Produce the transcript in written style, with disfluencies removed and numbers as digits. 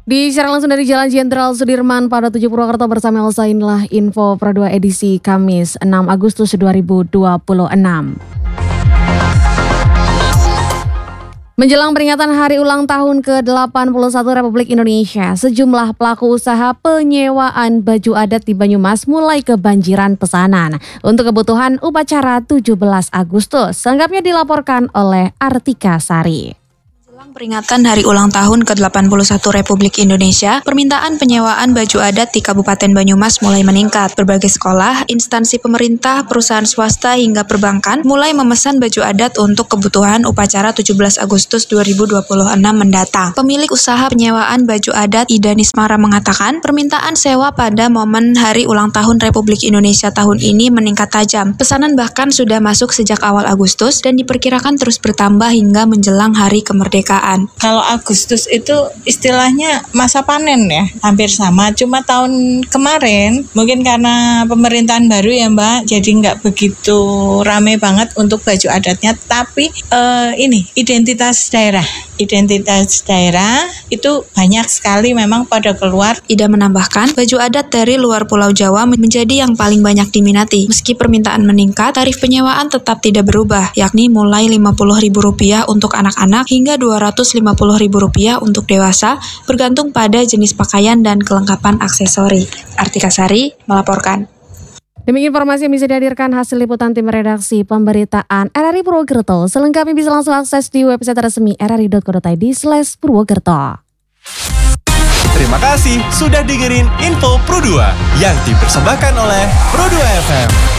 Disiaran langsung dari Jalan Jenderal Sudirman pada 7 Purwokerto bersama Elsa, inilah info Pro 2 edisi Kamis 6 Agustus 2026. Menjelang peringatan hari ulang tahun ke-81 Republik Indonesia, sejumlah pelaku usaha penyewaan baju adat di Banyumas mulai kebanjiran pesanan untuk kebutuhan upacara 17 Agustus. Selengkapnya dilaporkan oleh Artika Sari. Peringatan Hari Ulang Tahun ke-81 Republik Indonesia, permintaan penyewaan baju adat di Kabupaten Banyumas mulai meningkat. Berbagai sekolah, instansi pemerintah, perusahaan swasta hingga perbankan mulai memesan baju adat untuk kebutuhan upacara 17 Agustus 2026 mendatang. Pemilik usaha penyewaan baju adat Ida Nismara mengatakan, permintaan sewa pada momen Hari Ulang Tahun Republik Indonesia tahun ini meningkat tajam. Pesanan bahkan sudah masuk sejak awal Agustus dan diperkirakan terus bertambah hingga menjelang Hari Kemerdekaan. Kalau Agustus itu istilahnya masa panen ya, hampir sama. Cuma tahun kemarin mungkin karena pemerintahan baru ya Mbak, jadi nggak begitu rame banget untuk baju adatnya. Tapi ini identitas daerah itu banyak sekali memang pada keluar. Ida menambahkan, baju adat dari luar Pulau Jawa menjadi yang paling banyak diminati. Meski permintaan meningkat, tarif penyewaan tetap tidak berubah, yakni mulai Rp50.000 untuk anak-anak hingga Rp250.000 untuk dewasa, bergantung pada jenis pakaian dan kelengkapan aksesori. Artika Sari melaporkan. Demikian informasi yang bisa dihadirkan hasil liputan tim redaksi pemberitaan RRI Purwokerto. Selengkapnya bisa langsung akses di website resmi rri.co.id/Purwokerto. Terima kasih sudah dengerin Info Pro 2 yang dipersembahkan oleh Pro 2 FM.